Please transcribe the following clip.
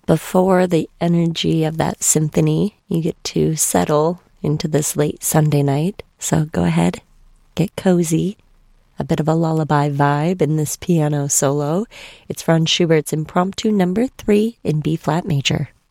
Before the energy of that symphony, you get to settle into this late Sunday night. So go ahead, get cozy. A bit of a lullaby vibe in this piano solo. It's Franz Schubert's Impromptu number 3 in B-flat major.